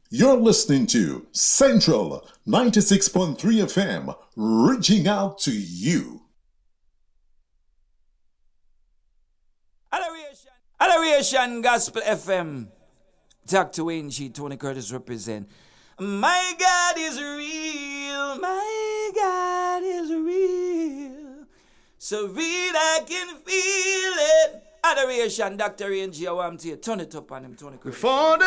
You're listening to Central 96.3 FM, reaching out to you. Adoration Gospel FM. Dr. Wayne G. Tony Curtis represent. My God is real. My God is real. So real I can feel it. Adoration, Dr. Wayne G. I want to turn it up on him, Tony Curtis. Before the